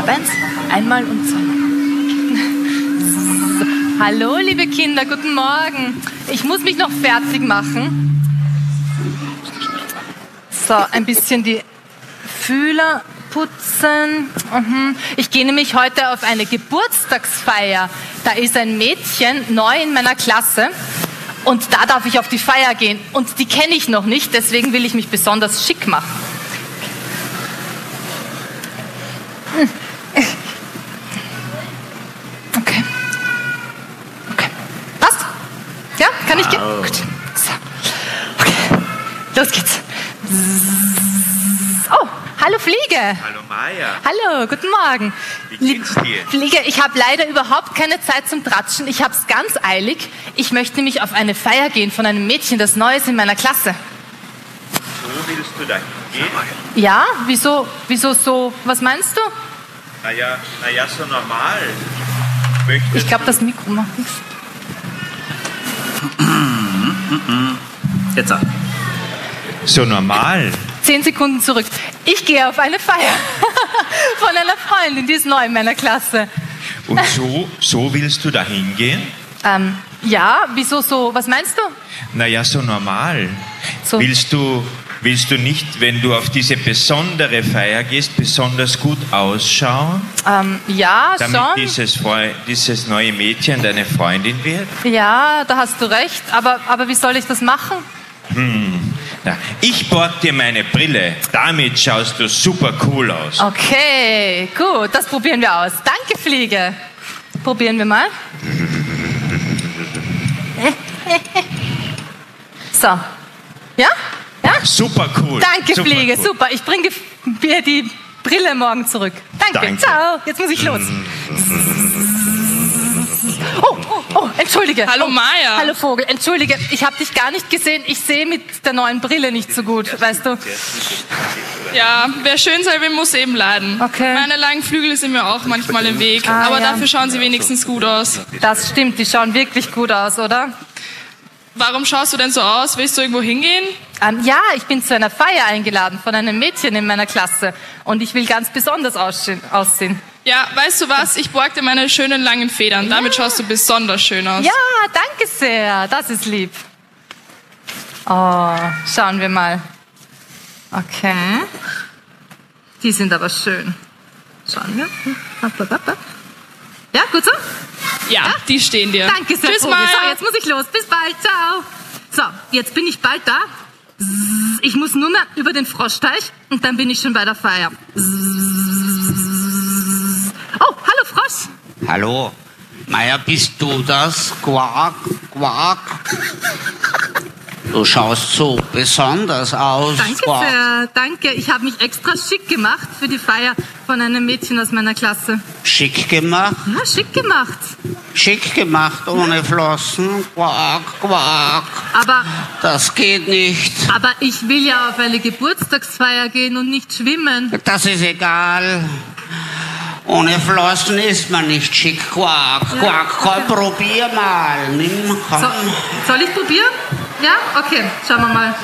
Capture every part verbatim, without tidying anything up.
eins, einmal und zweimal. So. Hallo, liebe Kinder, guten Morgen. Ich muss mich noch fertig machen. So, ein bisschen die Fühler putzen. Mhm. Ich gehe nämlich heute auf eine Geburtstagsfeier. Da ist ein Mädchen neu in meiner Klasse und da darf ich auf die Feier gehen. Und die kenne ich noch nicht, deswegen will ich mich besonders schick machen. Okay. Okay. Passt? Ja, kann ich gehen? Gut. So. Okay. Los geht's. Oh, hallo Fliege. Hallo Maja. Hallo, guten Morgen. Wie geht's dir? Fliege, ich habe leider überhaupt keine Zeit zum Tratschen. Ich habe es ganz eilig. Ich möchte nämlich auf eine Feier gehen von einem Mädchen, das neu ist in meiner Klasse. So willst du da hingehen? Ja, wieso, wieso so? Was meinst du? Naja, naja, so normal. Möchtest Ich glaube, das Mikro macht nichts. Jetzt ab. So normal? Zehn Sekunden zurück. Ich gehe auf eine Feier von einer Freundin, die ist neu in meiner Klasse. Und so, so willst du da hingehen? Ähm, ja, wieso so? Was meinst du? Naja, so normal. So. Willst du, willst du nicht, wenn du auf diese besondere Feier gehst, besonders gut ausschauen? Ähm, ja, Damit schon. dieses, Freu- dieses neue Mädchen deine Freundin wird? Ja, da hast du recht. Aber, aber wie soll ich das machen? Hm. Na, ich borg dir meine Brille. Damit schaust du super cool aus. Okay, gut, das probieren wir aus. Danke, Fliege. Probieren wir mal. So. Ja? Ja? Super cool. Danke, super Fliege. cool. Super. Ich bringe dir die Brille morgen zurück. Danke. Danke. Ciao. Jetzt muss ich los. Oh, oh, oh, entschuldige. Hallo, oh, Maja. Hallo Vogel, entschuldige. Ich habe dich gar nicht gesehen. Ich sehe mit der neuen Brille nicht so gut, weißt du. Ja, wer schön sein will, muss eben leiden. Okay. Meine langen Flügel sind mir auch manchmal im Weg, Ah, aber ja. dafür schauen sie wenigstens gut aus. Das stimmt, die schauen wirklich gut aus, oder? Warum schaust du denn so aus? Willst du irgendwo hingehen? Ähm, ja, ich bin zu einer Feier eingeladen von einem Mädchen in meiner Klasse und ich will ganz besonders aussehen. aussehen. Ja, weißt du was? Ich borg dir meine schönen langen Federn. Damit schaust du besonders schön aus. Ja, danke sehr. Das ist lieb. Oh, schauen wir mal. Okay. Die sind aber schön. Schauen wir. Ja, gut so? Ja, die stehen dir. Danke sehr, Tschüss, Vogel. Maja. So, jetzt muss ich los. Bis bald. Ciao. So, jetzt bin ich bald da. Ich muss nur mehr über den Froschteich und dann bin ich schon bei der Feier. Oh, hallo Frosch. Hallo, Maja, bist du das? Quack, quack. Du schaust so besonders aus. Danke Quack. sehr, danke. Ich habe mich extra schick gemacht für die Feier von einem Mädchen aus meiner Klasse. Schick gemacht, Ja, schick gemacht. schick gemacht, ohne Flossen. Quack, quack. Aber, Das geht nicht. aber ich will ja auf eine Geburtstagsfeier gehen und nicht schwimmen. Das ist egal. Ohne Flossen ist man nicht schick. Quack, quack. Komm, probier mal. Nimm, komm. So, soll ich probieren? Ja? Okay, schauen wir mal.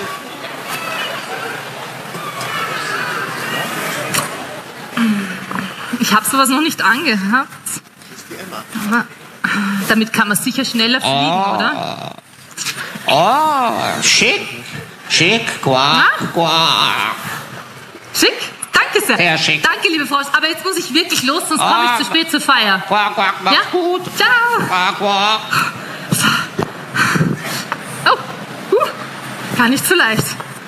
Ich habe sowas noch nicht angehabt. Aber damit kann man sicher schneller fliegen, Oh. oder? Oh, schick. Schick, quack, quack. Schick? Danke sehr. Sehr schick. Danke, liebe Frosch. Aber jetzt muss ich wirklich los, sonst komme ich zu spät zur Feier. Quack, quack, mach Ja? gut. Ciao. Quack, quack. Oh, huh. Gar nicht so leicht.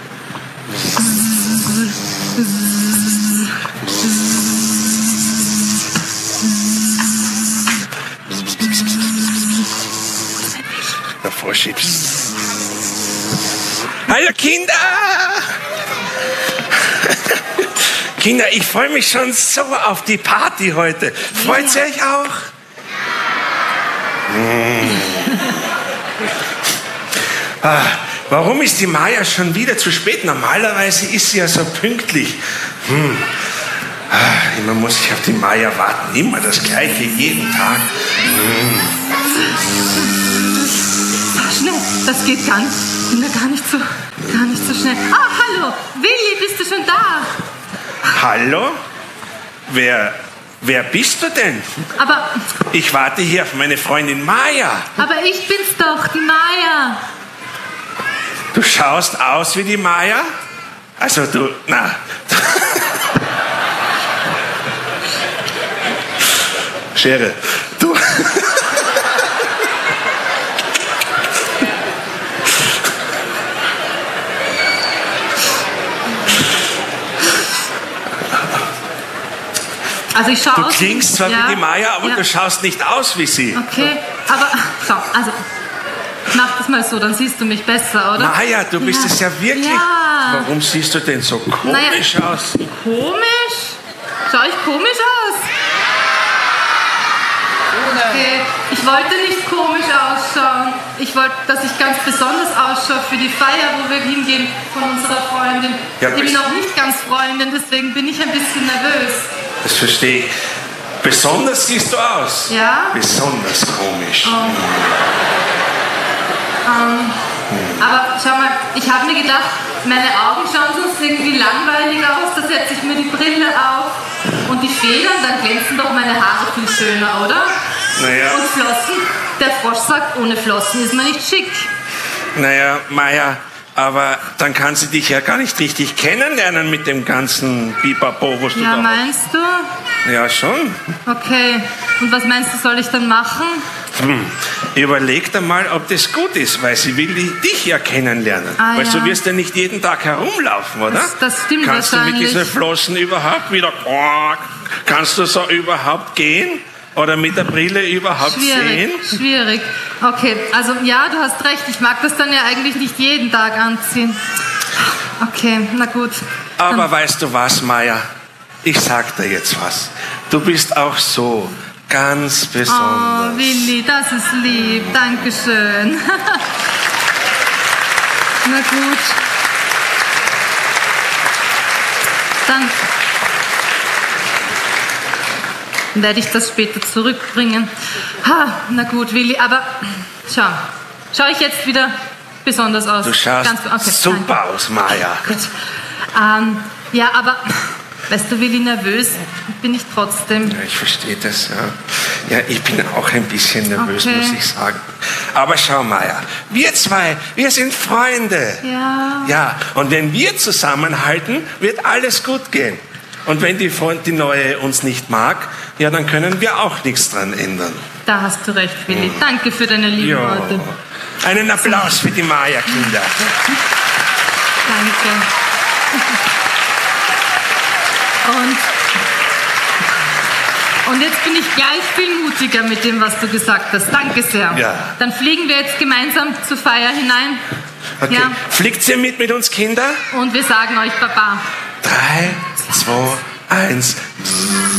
Der Frosch. Hallo Kinder! Kinder, ich freue mich schon so auf die Party heute. Freut ihr euch auch? Hm. Ah, warum ist die Maja schon wieder zu spät? Normalerweise ist sie ja so pünktlich. Hm. Ah, immer muss ich auf die Maja warten. Immer das Gleiche, jeden Tag. Hm. Schnell, das geht gar nicht. Ich bin da gar nicht so, gar nicht so schnell. Ah, hallo, Willi, bist du schon da? Hallo? Wer, wer bist du denn? Aber, Ich warte hier auf meine Freundin Maya. aber ich bin's doch, die Maya. Du schaust aus wie die Maya? Also du, na. Schere. Du. Also ich schaue Du aus. klingst zwar ja, wie die Maya, aber ja. du schaust nicht aus wie sie. Okay, aber schau, also mach das mal so, dann siehst du mich besser, oder? Maya, du bist Ja. es ja wirklich. Ja. Warum siehst du denn so komisch Naja. aus? Komisch? Schau ich komisch aus? Okay, ich wollte nicht komisch ausschauen. Ich wollte, dass ich ganz besonders ausschaue für die Feier, wo wir hingehen von unserer Freundin. Ja, ich bin bes- noch nicht ganz Freundin, deswegen bin ich ein bisschen nervös. Das verstehe ich. Besonders siehst du aus. Ja? Besonders komisch. Ähm, aber schau mal, ich habe mir gedacht, meine Augen schauen sonst irgendwie langweilig aus, da setze ich mir die Brille auf und die Federn, dann glänzen doch meine Haare viel schöner, oder? Naja, Und Flossen, der Frosch sagt, ohne Flossen ist man nicht schick. naja, Maya, aber dann kann sie dich ja gar nicht richtig kennenlernen mit dem ganzen Bipapo, was du Ja, da meinst du? hast. Ja, schon. Okay, und was meinst du, soll ich dann machen? Hm. Überleg dir mal, ob das gut ist, weil sie will die- dich ja kennenlernen. Ah, weil ja. du wirst ja nicht jeden Tag herumlaufen, oder? Das- das stimmt Kannst du mit wahrscheinlich. diesen Flossen überhaupt wieder... Kannst du so überhaupt gehen? Oder mit der Brille überhaupt Schwierig, sehen? schwierig. Okay, also ja, du hast recht, ich mag das dann ja eigentlich nicht jeden Tag anziehen. Okay, na gut. Aber Dann- weißt du was, Maya? Ich sag dir jetzt was. Du bist auch so ganz besonders. Oh, Willi, das ist lieb. Dankeschön. Na gut. Dann werde ich das später zurückbringen. Ha, na gut, Willi, aber schau. Schau ich jetzt wieder besonders aus? Du schaust Ganz- okay, super danke. aus, Maya. Gut. Ähm, ja, aber weißt du, Willi, nervös bin ich trotzdem. Ja, ich verstehe das, ja. Ja, ich bin auch ein bisschen nervös, Okay. muss ich sagen. Aber schau, Maya, wir zwei, wir sind Freunde. Ja. Ja, und wenn wir zusammenhalten, wird alles gut gehen. Und wenn die, Freund, die Neue uns nicht mag, ja, dann können wir auch nichts dran ändern. Da hast du recht, Willi. Danke für deine lieben Ja. Worte. Einen Applaus für die Maya-Kinder. Danke. Und, und jetzt bin ich gleich viel mutiger mit dem, was du gesagt hast. Danke sehr. Ja. Dann fliegen wir jetzt gemeinsam zur Feier hinein. Okay, Ja. fliegt ihr mit mit uns, Kinder? Und wir sagen euch Baba. Drei, zwei, eins.